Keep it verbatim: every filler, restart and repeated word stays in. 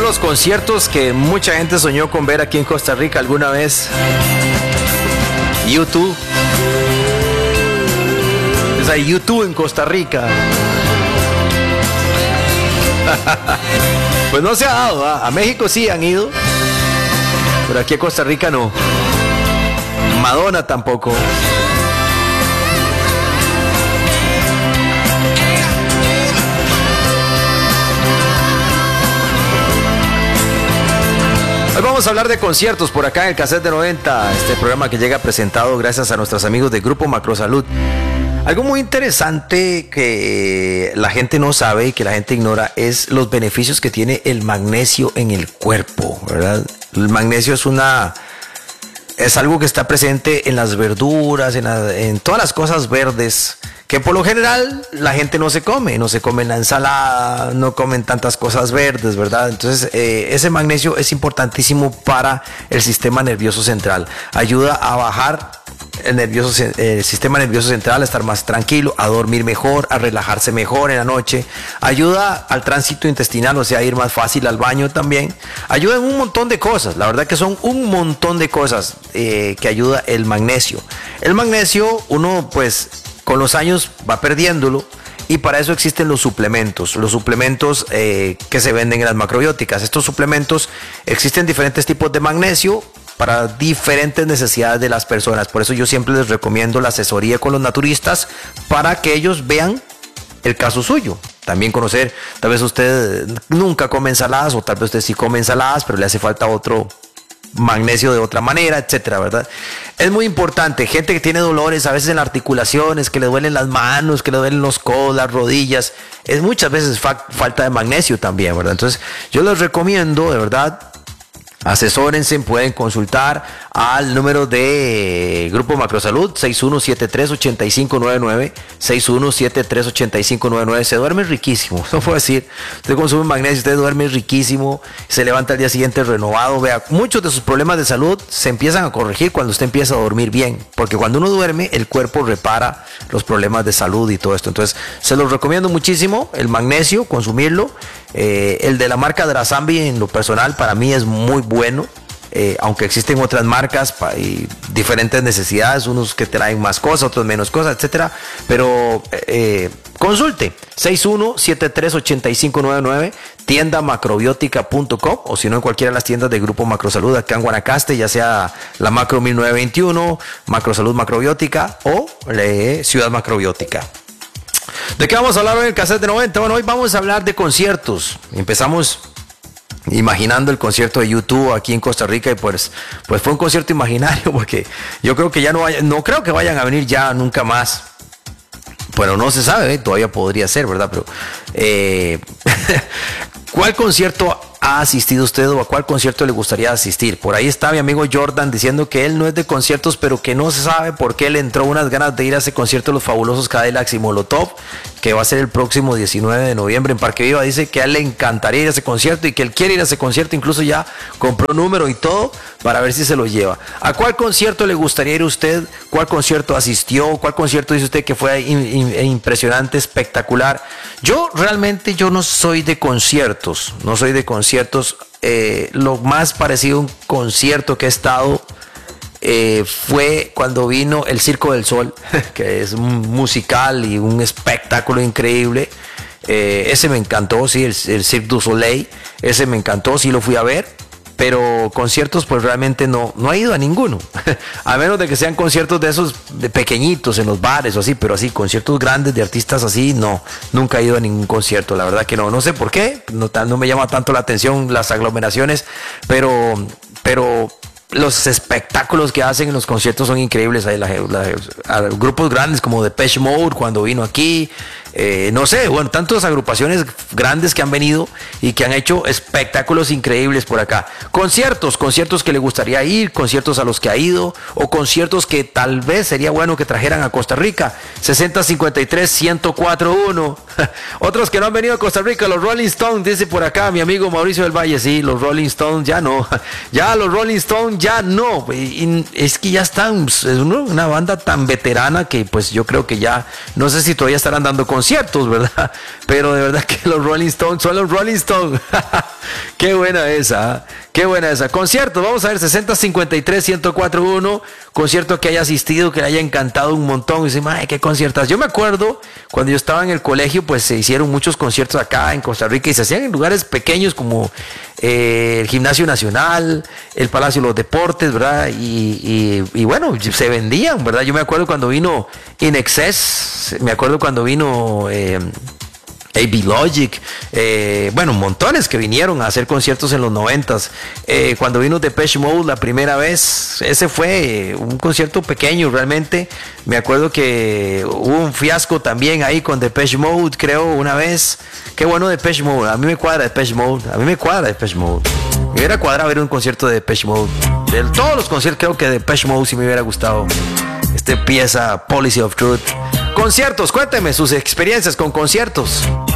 los conciertos que mucha gente soñó con ver aquí en Costa Rica alguna vez. YouTube. Es ahí YouTube en Costa Rica. Pues no se ha dado, ¿eh? A México sí han ido, pero aquí a Costa Rica no. Madonna tampoco. Hoy vamos a hablar de conciertos por acá en el Cassette de noventa, este programa que llega presentado gracias a nuestros amigos de Grupo Macrosalud. Algo muy interesante que la gente no sabe y que la gente ignora es los beneficios que tiene el magnesio en el cuerpo, ¿verdad? El magnesio es una... es algo que está presente en las verduras, en, la, en todas las cosas verdes, que por lo general la gente no se come, no se come en la ensalada, no comen tantas cosas verdes, ¿verdad? Entonces eh, ese magnesio es importantísimo para el sistema nervioso central. Ayuda a bajar el, nervioso, el sistema nervioso central, a estar más tranquilo, a dormir mejor, a relajarse mejor en la noche. Ayuda al tránsito intestinal, o sea, a ir más fácil al baño también. Ayuda en un montón de cosas, la verdad que son un montón de cosas eh, que ayuda el magnesio. El magnesio, uno pues con los años va perdiéndolo y para eso existen los suplementos, los suplementos eh, que se venden en las macrobióticas. Estos suplementos existen diferentes tipos de magnesio para diferentes necesidades de las personas. Por eso yo siempre les recomiendo la asesoría con los naturistas para que ellos vean el caso suyo. También conocer, tal vez usted nunca come ensaladas o tal vez usted sí come ensaladas, pero le hace falta otro magnesio de otra manera, etcétera, ¿verdad? Es muy importante, gente que tiene dolores a veces en las articulaciones, que le duelen las manos, que le duelen los codos, las rodillas, es muchas veces fa- falta de magnesio también, ¿verdad? Entonces yo les recomiendo, de verdad, asesórense, pueden consultar al número de Grupo Macrosalud seis uno siete tres, ocho cinco nueve nueve, seis uno siete tres, ocho cinco nueve nueve. Se duerme riquísimo, no puedo decir, usted consume magnesio, usted duerme riquísimo, se levanta al día siguiente renovado. Vea, muchos de sus problemas de salud se empiezan a corregir cuando usted empieza a dormir bien, porque cuando uno duerme el cuerpo repara los problemas de salud y todo esto. Entonces se los recomiendo muchísimo el magnesio, consumirlo. Eh, el de la marca Drasambi en lo personal para mí es muy bueno, eh, aunque existen otras marcas pa, y diferentes necesidades, unos que traen más cosas, otros menos cosas, etcétera, pero eh, consulte seis uno siete tres, ocho cinco nueve nueve, tienda macrobiótica punto com, o si no en cualquiera de las tiendas de Grupo Macrosalud acá en Guanacaste, ya sea la Macro mil novecientos veintiuno, Macrosalud Macrobiótica o eh, Ciudad Macrobiótica. ¿De qué vamos a hablar hoy en el Cassette de noventa? Bueno, hoy vamos a hablar de conciertos. Empezamos imaginando el concierto de YouTube aquí en Costa Rica y pues, pues fue un concierto imaginario porque yo creo que ya no vaya, no creo que vayan a venir ya nunca más. Bueno, no se sabe, ¿eh? Todavía podría ser, ¿verdad? Pero eh, ¿cuál concierto ha asistido usted o a cuál concierto le gustaría asistir? Por ahí está mi amigo Jordan diciendo que él no es de conciertos, pero que no se sabe por qué le entró unas ganas de ir a ese concierto de los fabulosos Cadillacs y Molotov, que va a ser el próximo diecinueve de noviembre en Parque Viva. Dice que a él le encantaría ir a ese concierto y que él quiere ir a ese concierto, incluso ya compró número y todo para ver si se lo lleva. ¿A cuál concierto le gustaría ir usted? ¿Cuál concierto asistió? ¿Cuál concierto dice usted que fue in, in, impresionante, espectacular? Yo realmente yo no soy de conciertos, no soy de conciertos. Eh, lo más parecido a un concierto que he estado eh, fue cuando vino el Circo del Sol, que es un musical y un espectáculo increíble. Eh, ese me encantó, sí, el, el Cirque du Soleil, ese me encantó, sí lo fui a ver. Pero conciertos pues realmente no, no he ido a ninguno, a menos de que sean conciertos de esos de pequeñitos en los bares o así, pero así, conciertos grandes de artistas así, no, nunca he ido a ningún concierto, la verdad que no, no sé por qué, no, no me llama tanto la atención las aglomeraciones, pero, pero los espectáculos que hacen en los conciertos son increíbles. Hay la, la, grupos grandes como Depeche Mode cuando vino aquí, eh, no sé, bueno, tantas agrupaciones grandes que han venido y que han hecho espectáculos increíbles por acá. Conciertos, conciertos que le gustaría ir, conciertos a los que ha ido o conciertos que tal vez sería bueno que trajeran a Costa Rica. sesenta cincuenta y tres, ciento cuatro uno. Otros que no han venido a Costa Rica, los Rolling Stones, dice por acá mi amigo Mauricio del Valle. Sí, los Rolling Stones ya no. Ya los Rolling Stones ya no. Y es que ya están, es una banda tan veterana que pues yo creo que ya, no sé si todavía estarán dando conciertos, ¿verdad? Pero de verdad que los Rolling Stones son los Rolling Stones. Qué buena esa, ¿eh? Qué buena esa. Conciertos, vamos a ver, sesenta cincuenta y tres ciento cuatro uno. Concierto que haya asistido, que le haya encantado un montón. Y dice, ay, qué conciertas. Yo me acuerdo cuando yo estaba en el colegio, pues se hicieron muchos conciertos acá en Costa Rica y se hacían en lugares pequeños como eh, el Gimnasio Nacional, el Palacio de los Deportes, ¿verdad? Y, y, y bueno, se vendían, ¿verdad? Yo me acuerdo cuando vino In Excess, me acuerdo cuando vino Eh, A B Logic, eh, bueno, montones que vinieron a hacer conciertos en los noventas. Eh, cuando vino Depeche Mode la primera vez, ese fue un concierto pequeño realmente. Me acuerdo que hubo un fiasco también ahí con Depeche Mode, creo, una vez. Qué bueno Depeche Mode, a mí me cuadra Depeche Mode, a mí me cuadra Depeche Mode. Me hubiera cuadrado ver un concierto de Depeche Mode. De todos los conciertos creo que Depeche Mode sí me hubiera gustado. Este pieza Policy of Truth. Conciertos, cuénteme sus experiencias con conciertos.